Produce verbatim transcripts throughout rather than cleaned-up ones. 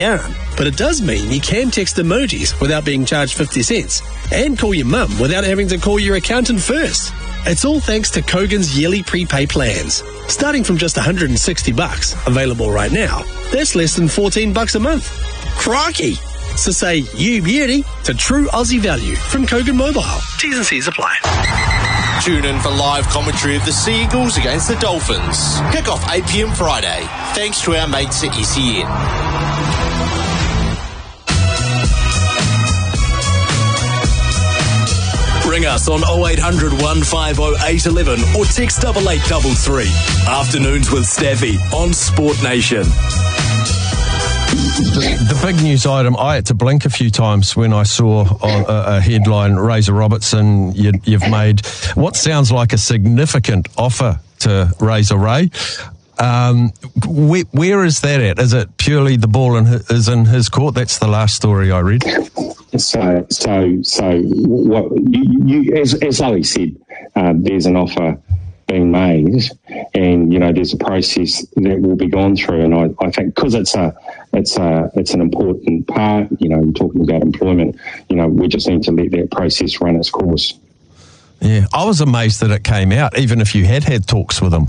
Aaron, but it does mean you can text emojis without being charged fifty cents and call your mum without having to call your accountant first. It's all thanks to Kogan's yearly prepay plans. Starting from just one hundred sixty bucks, available right now, that's less than fourteen bucks a month. Crikey! So say you beauty to true Aussie value from Kogan Mobile. T's and C's apply. Tune in for live commentary of the Sea Eagles against the Dolphins. Kick off eight p.m. Friday, thanks to our mates at S E N. Ring us on oh eight hundred, one five oh, eight one one or text double eight double three. Afternoons with Staffy on Sport Nation. The big news item, I had to blink a few times when I saw a, a headline, Razor Robertson, you, you've made what sounds like a significant offer to Razor Ray. Um, where, where is that at? Is it purely the ball in his, is in his court? That's the last story I read. So, so, so, what you, you as, as Lowie said, uh, there's an offer being made, and you know there's a process that will be gone through, and I, I think because it's a, it's a, it's an important part. You know, you're talking about employment. You know, we just need to let that process run its course. Yeah, I was amazed that it came out, even if you had had talks with him.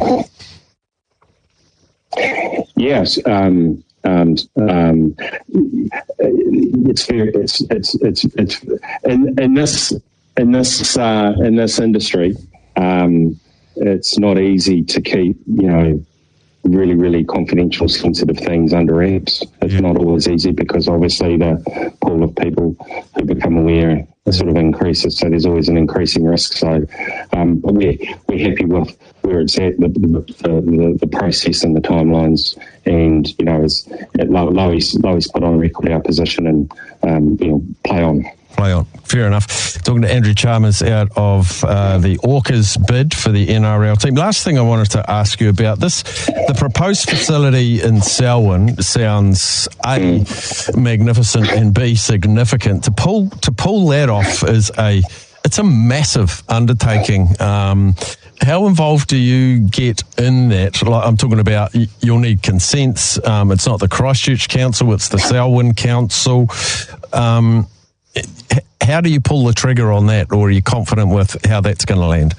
Yes. Um, Um, um, it's very, it's, it's, it's, it's, in, in this, in this, uh, in this industry, um, it's not easy to keep, you know, really, really confidential, sensitive things under wraps. It's not always easy because obviously the pool of people who become aware sort of increases. So there's always an increasing risk. So, um, but we're, we're happy with where it's at, the, the, the, the process and the timelines. And, you know, as Lowie's, Lowie's put on record our position and, um, you know, play on. Play on. Fair enough. Talking to Andrew Chalmers out of uh, the Orcas bid for the N R L team. Last thing I wanted to ask you about this, the proposed facility in Selwyn sounds A, magnificent, and B, significant. To pull to pull that off is a, it's a massive undertaking. Um, how involved do you get in that? Like I'm talking about, you'll need consents. Um, it's not the Christchurch Council, it's the Selwyn Council. Um, How do you pull the trigger on that, or are you confident with how that's going to land?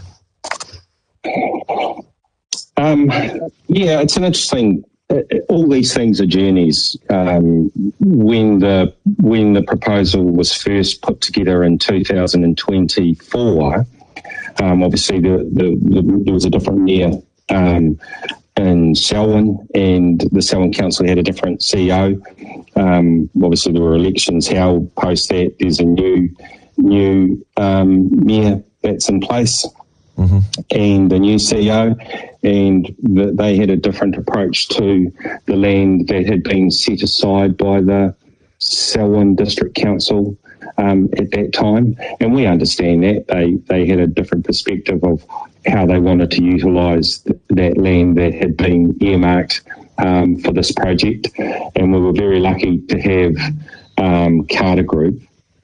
Um, yeah, it's an interesting. Uh, all these things are journeys. Um, when the when the proposal was first put together in two thousand twenty-four, um, obviously the, the, the, there was a different mayor um, in Selwyn, and the Selwyn Council had a different C E O. Um, obviously, there were elections held post that. There's a new new um, mayor that's in place, mm-hmm. and a new C E O, and the, they had a different approach to the land that had been set aside by the Selwyn District Council um, at that time. And we understand that. They, they had a different perspective of how they wanted to utilise th- that land that had been earmarked Um, for this project, and we were very lucky to have um, Carter Group,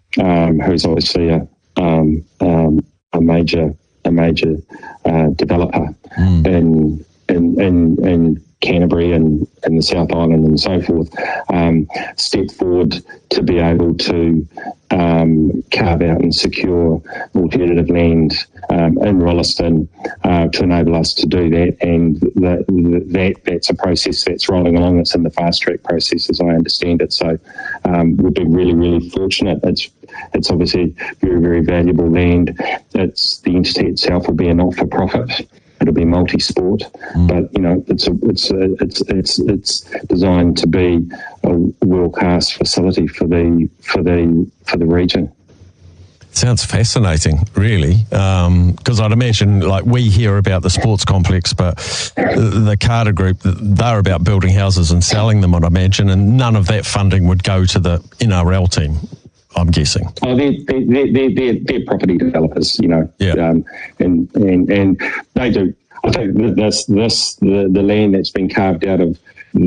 um, who's obviously a, um, um, a major a major uh, developer mm. in, in in in Canterbury and in the South Island and so forth, um, step forward to be able to um, carve out and secure alternative land um, in Rolleston uh, to enable us to do that. And the, the, that that's a process that's rolling along. It's in the fast track process, as I understand it. So um, we've been really, really fortunate. It's it's obviously very, very valuable land. It's the entity itself will be a not for profit. It'll be multi-sport, mm. but you know it's a, it's a, it's it's it's designed to be a world-class facility for the for the for the region. Sounds fascinating, really, because um, I'd imagine, like, we hear about the sports complex, but the Carter Group, they're about building houses and selling them, I'd imagine, and none of that funding would go to the N R L team, I'm guessing. Oh, they're, they're, they're, they're, they're property developers, you know, yeah. um, and, and and they do. I think this this the, the land that's been carved out of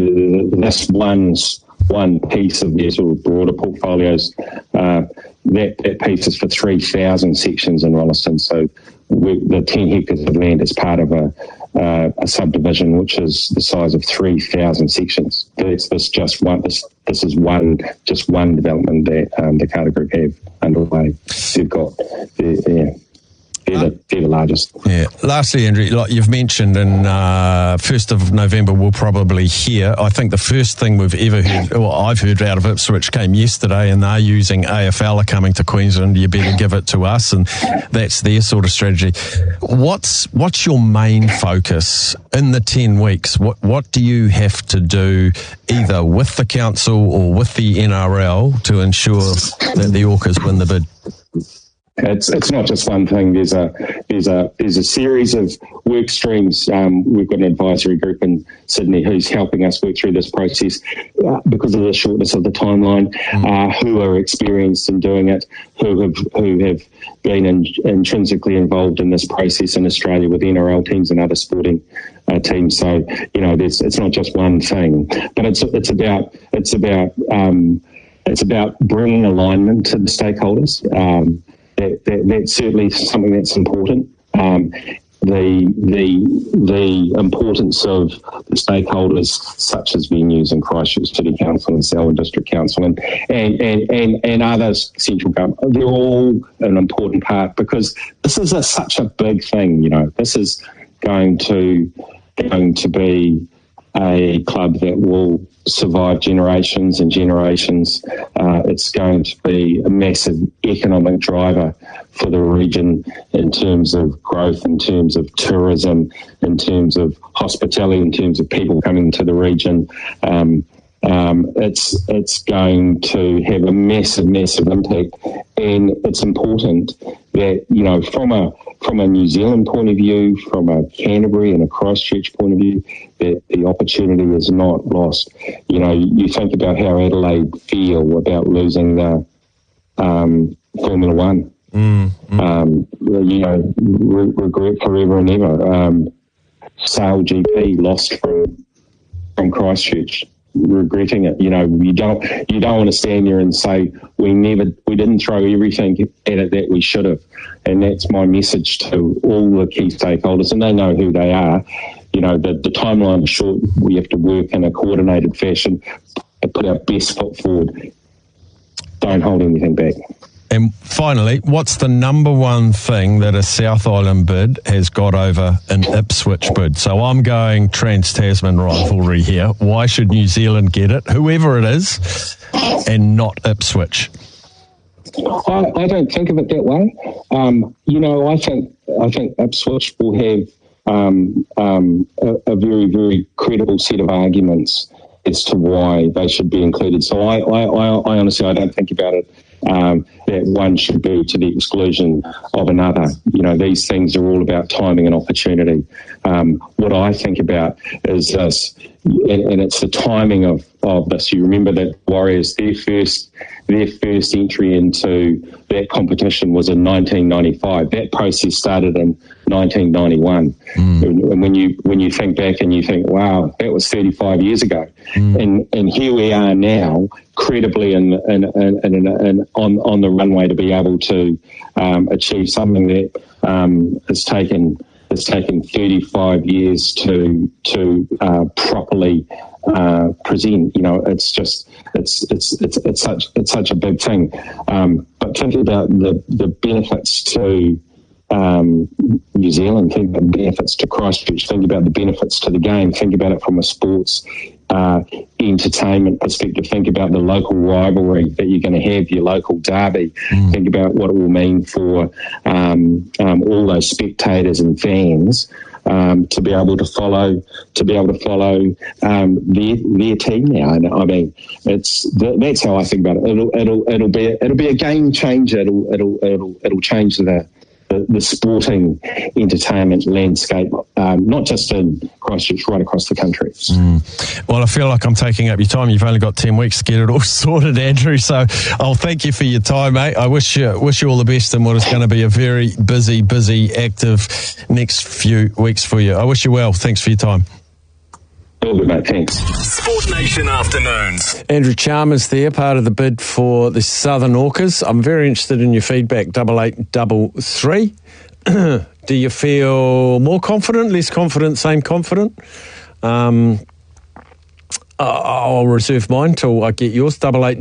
this one's one piece of their sort of broader portfolios, uh, that, that piece is for three thousand sections in Rolleston. So we, the ten hectares of land is part of a uh, a subdivision which is the size of three thousand sections. That's this just one. This, this is one just one development that um, the Carter Group have underway. They've got, they're, they're, they're, the, they're the largest. Yeah. Lastly, Andrew, like you've mentioned, in uh, first of November we'll probably hear. I think the first thing we've ever heard, well, I've heard out of Ipswich came yesterday, and they're using A F L are coming to Queensland. You better give it to us, and that's their sort of strategy. What's what's your main focus in the ten weeks? What what do you have to do either with the council or with the N R L to ensure that the Orcas win the bid? It's it's not just one thing. There's a there's a there's a series of work streams. Um, we've got an advisory group in Sydney who's helping us work through this process uh, because of the shortness of the timeline. Mm. Uh, who are experienced in doing it, who have who have been in, intrinsically involved in this process in Australia with N R L teams and other sporting uh, teams. So you know, there's it's not just one thing, but it's it's about it's about um, it's about bringing alignment to the stakeholders. Um, That, that, that's certainly something that's important. Um, the the the importance of the stakeholders, such as venues and Christchurch City Council and Selwyn District Council and and, and, and, and other central government, they're all an important part because this is a, such a big thing. You know, this is going to going to be a club that will survive generations and generations. Uh, it's going to be a massive economic driver for the region in terms of growth, in terms of tourism, in terms of hospitality, in terms of people coming to the region. Um, um, it's it's going to have a massive, massive impact, and it's important that, you know, from a from a New Zealand point of view, from a Canterbury and a Christchurch point of view, that the opportunity is not lost. You know, you think about how Adelaide feel about losing the um, Formula One. Mm, mm. Um, you know, re- regret forever and ever. Um, Sail G P lost from from Christchurch. Regretting it. You know, you don't you don't want to stand there and say we never we didn't throw everything at it that we should have, and that's my message to all the key stakeholders, and they know who they are. You know, the, the timeline is short. We have to work in a coordinated fashion and put our best foot forward. Don't hold anything back. And finally, what's the number one thing that a South Island bid has got over an Ipswich bid? So I'm going Trans-Tasman rivalry here. Why should New Zealand get it, whoever it is, and not Ipswich? I, I don't think of it that way. Um, you know, I think I think Ipswich will have um, um, a, a very, very credible set of arguments as to why they should be included. So I, I, I, I honestly, I don't think about it Um, that one should be to the exclusion of another. You know, these things are all about timing and opportunity. Um, what I think about is this, and, and it's the timing of, of this. You remember that Warriors, their first their first entry into that competition was in nineteen ninety-five. That process started in nineteen ninety-one. Mm. And when you when you think back and you think, wow, that was thirty-five years ago, mm. and and here we are now, credibly in, in, in, in, in, on on the runway to be able to um, achieve something that um, has taken has taken thirty-five years to to uh, properly uh, present. You know, it's just it's it's it's it's such it's such a big thing. Um, but think about the the benefits to Um, New Zealand, think about the benefits to Christchurch, think about the benefits to the game, think about it from a sports uh, entertainment perspective, think about the local rivalry that you're going to have, your local derby, mm. think about what it will mean for um, um, all those spectators and fans um, to be able to follow to be able to follow um, their their team now. And I mean, it's that's how I think about it. It'll it'll it'll be it'll be a game changer. It'll it'll it'll it'll change the The, the sporting entertainment landscape, um, not just in Christchurch, right across the country. Mm. Well, I feel like I'm taking up your time. You've only got ten weeks to get it all sorted, Andrew. So I'll thank you for your time, mate. I wish you wish you all the best in what is going to be a very busy, busy, active next few weeks for you. I wish you well. Thanks for your time. All good, mate. Thanks. Sport Nation Afternoons. Andrew Chalmers there, part of the bid for the Southern Orcas. I'm very interested in your feedback, double eight double three. Do you feel more confident, less confident, same confident? Um, I'll reserve mine till I get yours. Double eight